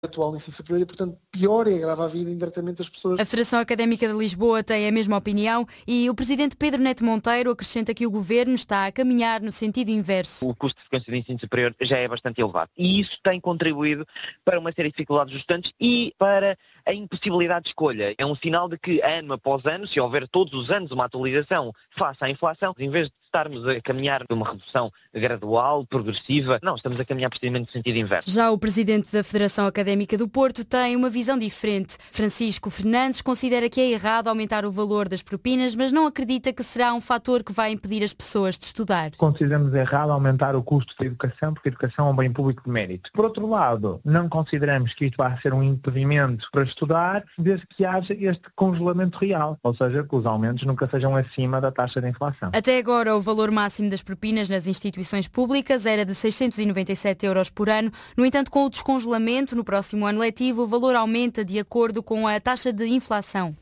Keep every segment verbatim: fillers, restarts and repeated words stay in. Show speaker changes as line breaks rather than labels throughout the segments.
atual no ensino superior e, portanto, piora e agrava a vida indiretamente das pessoas.
A Federação Académica de Lisboa tem a mesma opinião e o presidente Pedro Neto Monteiro acrescenta que o governo está a caminhar no sentido inverso.
O custo de frequência de ensino superior já é bastante elevado e isso tem contribuído para uma série de dificuldades gestantes e para a impossibilidade de escolha. É um sinal de que ano após ano, se houver todos os anos uma atualização face à inflação, em vez de estarmos a caminhar de uma redução gradual, progressiva, não, estamos a caminhar precisamente no sentido inverso.
Já o presidente da Federação Académica do Porto tem uma visão diferente. Francisco Fernandes considera que é errado aumentar o valor das propinas, mas não acredita que será um fator que vai impedir as pessoas de estudar.
Consideramos errado aumentar o custo da educação, porque a educação é um bem público de mérito. Por outro lado, não consideramos que isto vai ser um impedimento para estudar, desde que haja este congelamento real, ou seja, que os aumentos nunca sejam acima da taxa de inflação.
Até agora, o valor máximo das propinas nas instituições públicas era de seiscentos e noventa e sete euros por ano. No entanto, com o descongelamento, no próximo ano letivo, o valor aumenta de acordo com a taxa de inflação.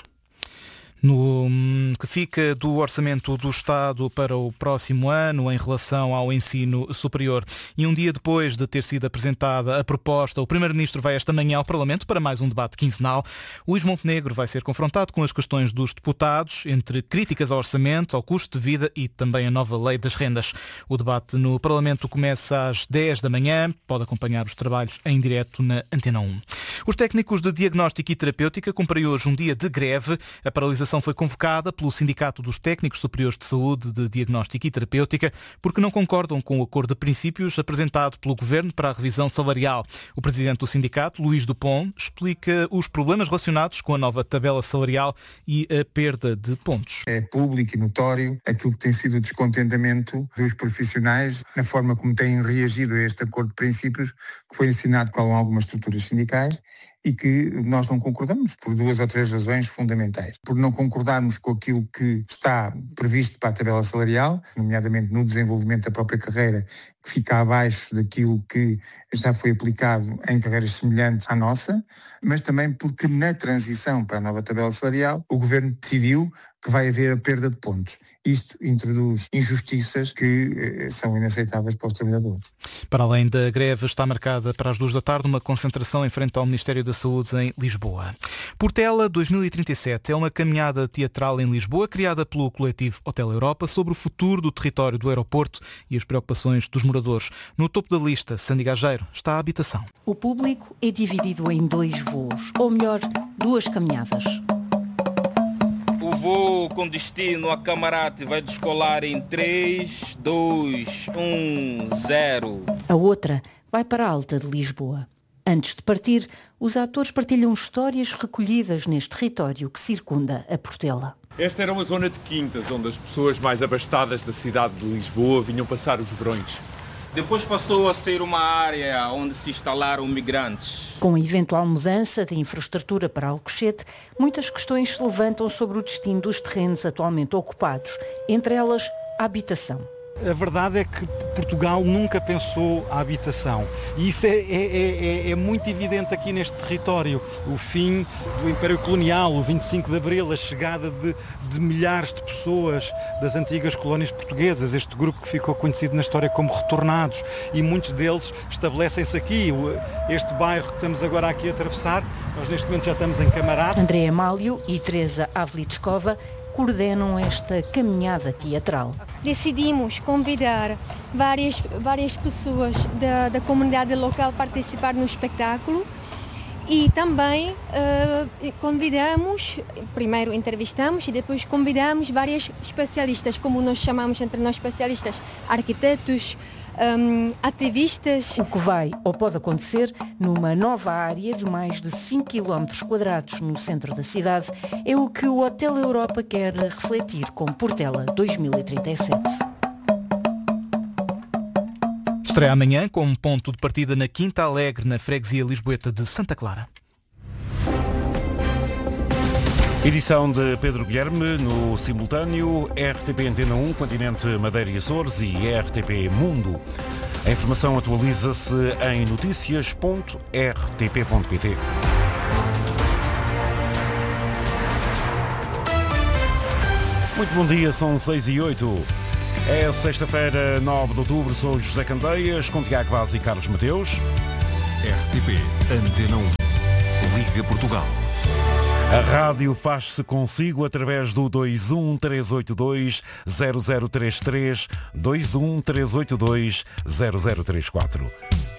No que fica do orçamento do Estado para o próximo ano em relação ao ensino superior. E um dia depois de ter sido apresentada a proposta, o Primeiro-Ministro vai esta manhã ao Parlamento para mais um debate quinzenal. Luís Montenegro vai ser confrontado com as questões dos deputados, entre críticas ao orçamento, ao custo de vida e também a nova lei das rendas. O debate no Parlamento começa às dez da manhã. Pode acompanhar os trabalhos em direto na Antena um. Os técnicos de diagnóstico e terapêutica cumprem hoje um dia de greve. A paralisação foi convocada pelo Sindicato dos Técnicos Superiores de Saúde de Diagnóstico e Terapêutica porque não concordam com o acordo de princípios apresentado pelo Governo para a revisão salarial. O presidente do sindicato, Luís Dupont, explica os problemas relacionados com a nova tabela salarial e a perda de pontos.
É público e notório aquilo que tem sido o descontentamento dos profissionais na forma como têm reagido a este acordo de princípios que foi assinado com algumas estruturas sindicais e que nós não concordamos por duas ou três razões fundamentais. Por não concordarmos com aquilo que está previsto para a tabela salarial, nomeadamente no desenvolvimento da própria carreira, que fica abaixo daquilo que já foi aplicado em carreiras semelhantes à nossa, mas também porque na transição para a nova tabela salarial o Governo decidiu que vai haver a perda de pontos. Isto introduz injustiças que eh, são inaceitáveis para os trabalhadores.
Para além da greve, está marcada para as duas da tarde uma concentração em frente ao Ministério da Saúde em Lisboa. Portela dois mil e trinta e sete é uma caminhada teatral em Lisboa criada pelo coletivo Hotel Europa sobre o futuro do território do aeroporto e as preocupações dos moradores. No topo da lista, Sandy Gageiro, está a habitação.
O público é dividido em dois voos, ou melhor, duas caminhadas.
O voo com destino a Camarate vai descolar em três, dois, um, zero.
A outra vai para a Alta de Lisboa. Antes de partir, os atores partilham histórias recolhidas neste território que circunda a Portela.
Esta era uma zona de quintas, onde as pessoas mais abastadas da cidade de Lisboa vinham passar os verões.
Depois passou a ser uma área onde se instalaram migrantes.
Com a eventual mudança de infraestrutura para Alcochete, muitas questões se levantam sobre o destino dos terrenos atualmente ocupados, entre elas a habitação.
A verdade é que Portugal nunca pensou a habitação e isso é, é, é, é muito evidente aqui neste território. O fim do Império Colonial, o vinte e cinco de Abril, a chegada de, de milhares de pessoas das antigas colónias portuguesas, este grupo que ficou conhecido na história como retornados, e muitos deles estabelecem-se aqui. Este bairro que estamos agora aqui a atravessar, nós neste momento já estamos em Camarate.
André Amálio e Teresa Avlitskova coordenam esta caminhada teatral.
Decidimos convidar várias, várias pessoas da, da comunidade local a participar no espetáculo e também uh, convidamos, primeiro entrevistamos e depois convidamos vários especialistas, como nós chamamos entre nós especialistas, arquitetos, Um, ativistas.
O que vai ou pode acontecer numa nova área de mais de cinco quilómetros quadrados no centro da cidade é o que o Hotel Europa quer refletir com Portela dois mil e trinta e sete.
Estreia amanhã com um ponto de partida na Quinta Alegre, na freguesia lisboeta de Santa Clara.
Edição de Pedro Guilherme, no simultâneo, R T P Antena um, Continente Madeira e Açores e R T P Mundo. A informação atualiza-se em notícias ponto r t p ponto p t. Muito bom dia, são seis e oito. É sexta-feira, nove de outubro, sou José Candeias, com Tiago Vaz e Carlos Mateus.
R T P Antena um. Liga Portugal.
A rádio faz-se consigo através do dois um três oito dois zero zero três três, dois um três oito dois zero zero três quatro.